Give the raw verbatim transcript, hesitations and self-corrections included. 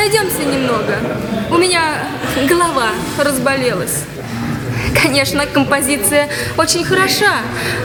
пройдемся немного. У меня голова разболелась. Конечно, композиция очень хороша,